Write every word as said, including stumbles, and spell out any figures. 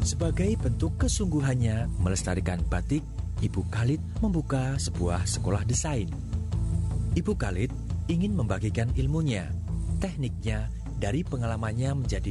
Sebagai bentuk kesungguhannya melestarikan batik, Ibu Khalid membuka sebuah sekolah desain. Ibu Khalid ingin membagikan ilmunya, tekniknya dari pengalamannya menjadi